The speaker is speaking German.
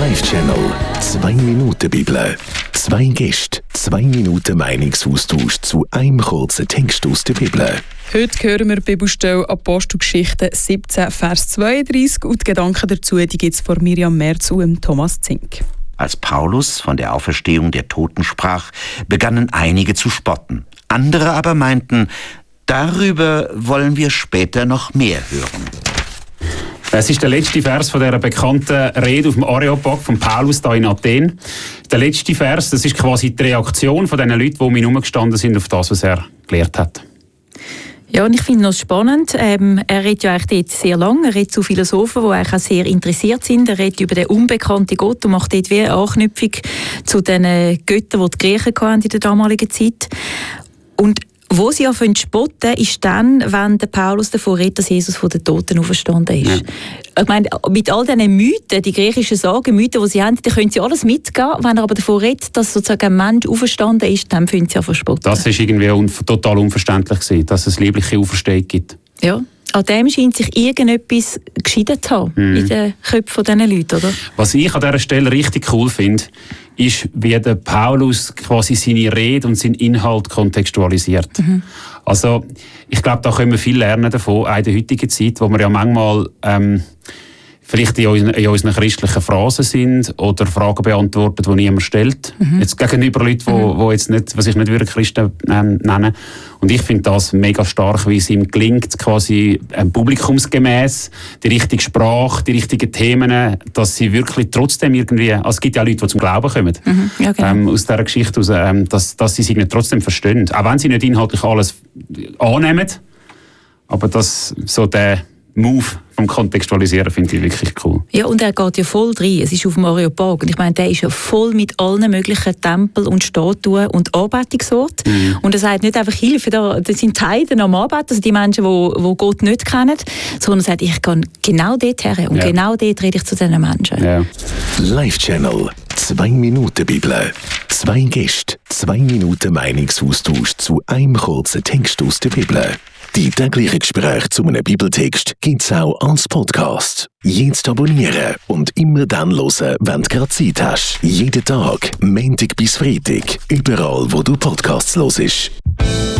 Live-Channel 2 Minuten Bibel. 2 Gäste, 2 Minuten Meinungsaustausch zu einem kurzen Text aus der Bibel. Heute hören wir die Bibelstelle Apostelgeschichte 17, Vers 32 und die Gedanken dazu gibt es von Miriam Merz und Thomas Zink. Als Paulus von der Auferstehung der Toten sprach, begannen einige zu spotten. Andere aber meinten, darüber wollen wir später noch mehr hören. Es ist der letzte Vers von dieser bekannten Rede auf dem Areopag von Paulus hier in Athen. Der letzte Vers, das ist quasi die Reaktion von den Leuten, die um ihn herumgestanden sind auf das, was er gelehrt hat. Ja, und ich finde noch spannend, er redet ja eigentlich dort sehr lange, er redet zu Philosophen, die eigentlich auch sehr interessiert sind, er redet über den unbekannten Gott und macht dort wie eine Anknüpfung zu den Göttern, die die Griechen hatten in der damaligen Zeit. Und wo sie anfangen zu spotten, ist dann, wenn der Paulus davon redet, dass Jesus von den Toten auferstanden ist. Ja. Ich meine, mit all diesen Mythen, die griechischen Sagenmythen, die sie haben, die können sie alles mitgehen. Wenn er aber davon redet, dass sozusagen ein Mensch auferstanden ist, dann finden sie an verspotten. Das war irgendwie total unverständlich gewesen, dass es liebliche Auferstehung gibt. Ja. An dem scheint sich irgendetwas geschieden zu haben in den Köpfen dieser Leute, oder? Was ich an dieser Stelle richtig cool finde, ist, wie der Paulus quasi seine Rede und seinen Inhalt kontextualisiert. Also, ich glaube, da können wir viel lernen davon, auch in der heutigen Zeit, wo wir ja manchmal vielleicht in unseren christlichen Phrasen sind oder Fragen beantworten, die niemand stellt. Jetzt gegenüber Leuten, die jetzt nicht, was ich nicht wirklich Christen nennen. Und ich finde das mega stark, wie es ihm gelingt, quasi publikumsgemäss die richtige Sprache, die richtigen Themen, dass sie wirklich trotzdem irgendwie, also es gibt ja Leute, die zum Glauben kommen, Ja, genau. aus dieser Geschichte heraus, dass sie sich nicht trotzdem verstehen. Auch wenn sie nicht inhaltlich alles annehmen, aber dass so der Move vom Kontextualisieren finde ich wirklich cool. Ja, und er geht ja voll rein. Es ist auf dem Areopag. Und ich meine, der ist ja voll mit allen möglichen Tempeln und Statuen und Anbetungsorten. Und er sagt nicht einfach Hilfe, das sind die Heiden am Anbeten, also die Menschen, die Gott nicht kennen, sondern er sagt, ich gehe genau dort her und genau dort rede ich zu diesen Menschen. Ja. Live-Channel 2 Minuten Bibel. 2 Gäste, 2 Minuten Meinungsaustausch zu einem kurzen Text aus der Bibel. Die täglichen Gespräche zu einem Bibeltext gibt es auch als Podcast. Jetzt abonnieren und immer dann hören, wenn du gerade Zeit hast. Jeden Tag, Montag bis Freitag, überall wo du Podcasts hörst.